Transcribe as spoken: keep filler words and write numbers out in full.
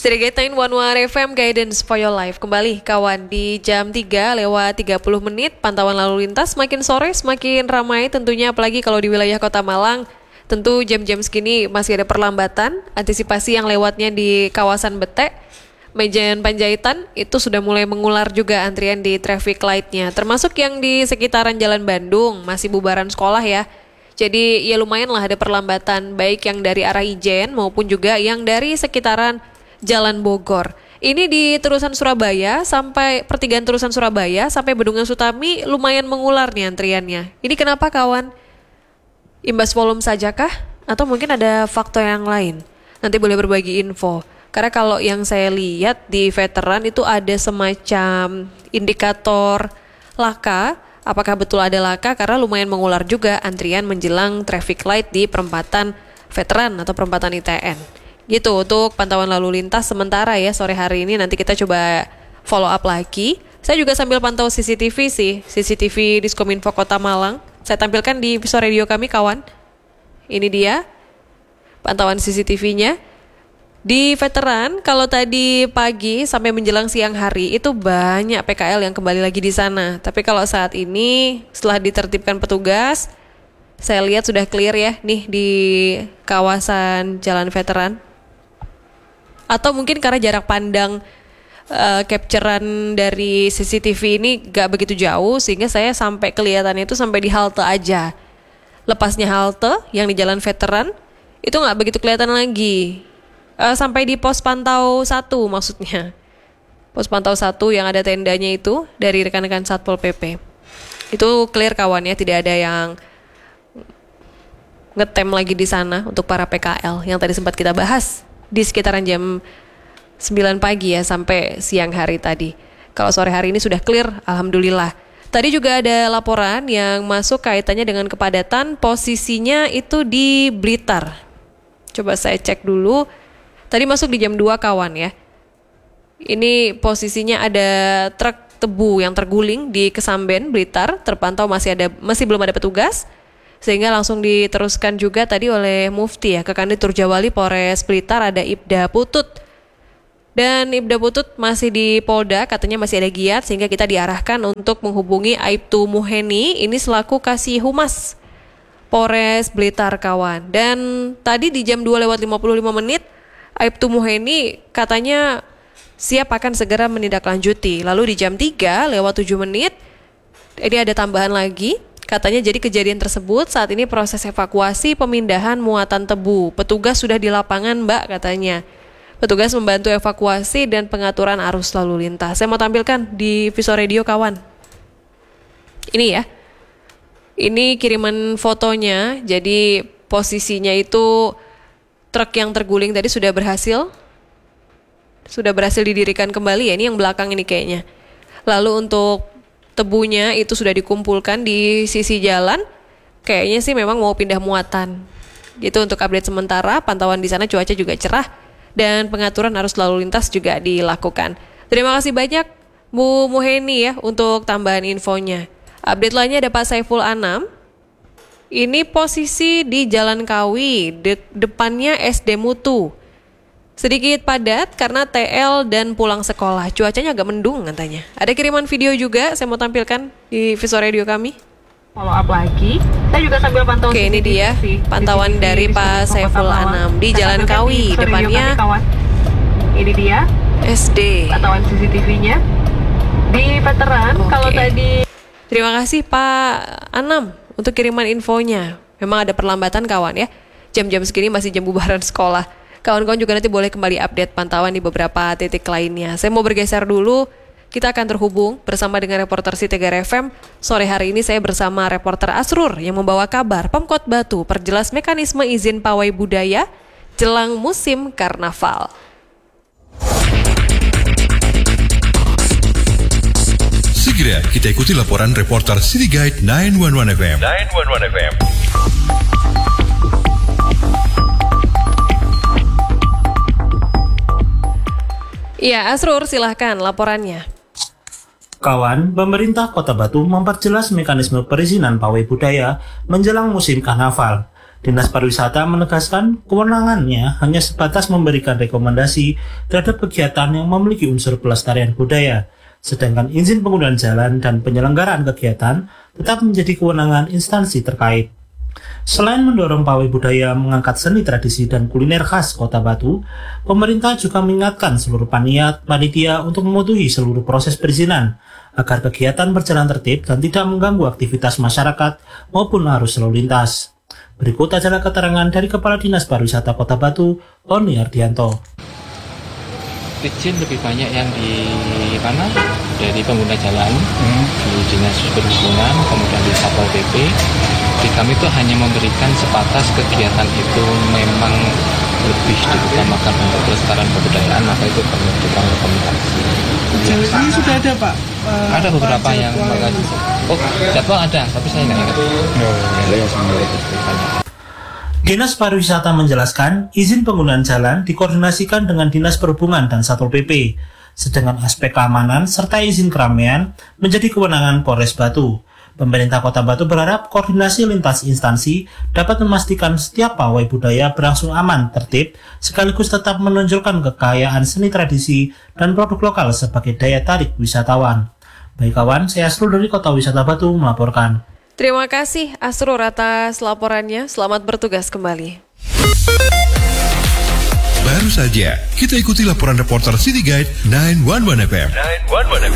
City Guide sembilan satu satu F M Guidance for your life. Kembali kawan di jam tiga lewat tiga puluh menit. Pantauan lalu lintas semakin sore semakin ramai tentunya, apalagi kalau di wilayah Kota Malang. Tentu jam-jam segini masih ada perlambatan. Antisipasi yang lewatnya di kawasan Betek, Mejen Panjaitan itu sudah mulai mengular juga antrian di traffic light-nya. Termasuk yang di sekitaran Jalan Bandung, masih bubaran sekolah ya. Jadi ya lumayan lah ada perlambatan, baik yang dari arah Ijen maupun juga yang dari sekitaran Jalan Bogor. Ini di terusan Surabaya sampai pertigaan terusan Surabaya sampai Bendungan Sutami lumayan mengular nih antriannya. Ini kenapa kawan? Imbas volume sajakah? Atau mungkin ada faktor yang lain? Nanti boleh berbagi info. Karena kalau yang saya lihat di veteran itu ada semacam indikator laka. Apakah betul ada laka? Karena lumayan mengular juga antrian menjelang traffic light di perempatan veteran atau perempatan I T N. Gitu untuk pantauan lalu lintas sementara ya sore hari ini. Nanti kita coba follow up lagi. Saya juga sambil pantau C C T V sih, C C T V Diskominfo Kota Malang. Saya tampilkan di visual radio kami kawan. Ini dia pantauan C C T V-nya. Di veteran kalau tadi pagi sampai menjelang siang hari itu banyak P K L yang kembali lagi di sana. Tapi kalau saat ini setelah ditertibkan petugas, saya lihat sudah clear ya nih di kawasan Jalan Veteran. Atau mungkin karena jarak pandang uh, capturean dari C C T V ini gak begitu jauh sehingga saya sampai kelihatannya itu sampai di halte aja. Lepasnya halte yang di Jalan Veteran itu gak begitu kelihatan lagi. Uh, sampai di pos pantau satu maksudnya. Pos pantau satu yang ada tendanya itu dari rekan-rekan Satpol P P. Itu clear kawan ya, tidak ada yang ngetem lagi di sana untuk para P K L yang tadi sempat kita bahas di sekitaran jam sembilan pagi ya sampai siang hari tadi. Kalau sore hari ini sudah clear, alhamdulillah. Tadi juga ada laporan yang masuk kaitannya dengan kepadatan, posisinya itu di Blitar. Coba saya cek dulu. Tadi masuk di jam dua kawan ya. Ini posisinya ada truk tebu yang terguling di Kesamben, Blitar, terpantau masih ada masih belum ada petugas. Sehingga langsung diteruskan juga tadi oleh Mufti ya ke Kanit Turjawali Polres Blitar, ada Ibda Putut. Dan Ibda Putut masih di Polda, katanya masih ada giat sehingga kita diarahkan untuk menghubungi Aibtu Muheni, ini selaku Kasih Humas Polres Blitar kawan. Dan tadi di jam dua lewat lima puluh lima menit Aibtu Muheni katanya siap akan segera menindaklanjuti. Lalu di jam tiga lewat tujuh menit ini ada tambahan lagi. Katanya jadi kejadian tersebut saat ini proses evakuasi pemindahan muatan tebu. Petugas sudah di lapangan mbak katanya. Petugas membantu evakuasi dan pengaturan arus lalu lintas. Saya mau tampilkan di visual radio kawan. Ini ya. Ini kiriman fotonya. Jadi posisinya itu truk yang terguling tadi sudah berhasil. Sudah berhasil didirikan kembali ya. Ini yang belakang ini kayaknya. Lalu untuk tebunya itu sudah dikumpulkan di sisi jalan. Kayaknya sih memang mau pindah muatan. Gitu untuk update sementara. Pantauan di sana cuaca juga cerah dan pengaturan arus lalu lintas juga dilakukan. Terima kasih banyak Bu Muheni ya untuk tambahan infonya. Update lainnya ada Pak Saiful Anam. Ini posisi di Jalan Kawi, de- depannya S D Mutu. Sedikit padat karena T L dan pulang sekolah. Cuacanya agak mendung katanya. Ada kiriman video juga, saya mau tampilkan di visual radio kami. Follow up lagi. Saya juga sambil pantau. Oke, ini dia sih. Pantauan dari Pak Saiful Anam di Jalan Kawi, depannya kami, ini dia S D. Pantauan C C T V-nya di veteran. Oke. Kalau tadi. Terima kasih Pak Anam untuk kiriman infonya. Memang ada perlambatan kawan ya. Jam-jam segini masih jam bubaran sekolah. Kawan-kawan juga nanti boleh kembali update pantauan di beberapa titik lainnya. Saya mau bergeser dulu. Kita akan terhubung bersama dengan reporter City Guide F M. Sore hari ini saya bersama reporter Asrur yang membawa kabar Pemkot Batu perjelas mekanisme izin pawai budaya jelang musim karnaval. Segera kita ikuti laporan reporter City Guide sembilan satu satu F M. sembilan satu satu F M. Iya, Asrur silahkan laporannya. Kawan, pemerintah Kota Batu memperjelas mekanisme perizinan pawai budaya menjelang musim karnaval. Dinas Pariwisata menegaskan kewenangannya hanya sebatas memberikan rekomendasi terhadap kegiatan yang memiliki unsur pelestarian budaya, sedangkan izin penggunaan jalan dan penyelenggaraan kegiatan tetap menjadi kewenangan instansi terkait. Selain mendorong pawai budaya mengangkat seni tradisi dan kuliner khas Kota Batu, pemerintah juga mengingatkan seluruh panitia panitia untuk mematuhi seluruh proses perizinan agar kegiatan berjalan tertib dan tidak mengganggu aktivitas masyarakat maupun arus lalu lintas. Berikut adalah keterangan dari Kepala Dinas Pariwisata Kota Batu, Oni Ardianto. Izin lebih banyak yang di mana? Dari pengguna jalan, hmm. di Dinas Perhubungan, kemudian di Satpol P P. Di kami itu hanya memberikan sebatas kegiatan itu memang lebih diutamakan untuk pelestarian kebudayaan, maka itu perlu kita rekomendasi. Ini sudah ada Pak? Uh, ada beberapa Pak yang mengaji. Oh, jadwal ada, tapi saya nggak ingat. Oh, ya, semua. Dinas Pariwisata menjelaskan izin penggunaan jalan dikoordinasikan dengan Dinas Perhubungan dan Satpol P P, sedangkan aspek keamanan serta izin keramaian menjadi kewenangan Polres Batu. Pemerintah Kota Batu berharap koordinasi lintas instansi dapat memastikan setiap pawai budaya berlangsung aman, tertib, sekaligus tetap menonjolkan kekayaan seni tradisi dan produk lokal sebagai daya tarik wisatawan. Baik kawan, saya Asrul dari Kota Wisata Batu melaporkan. Terima kasih Asrul atas laporannya. Selamat bertugas kembali. Baru saja kita ikuti laporan reporter City Guide sembilan satu satu F M.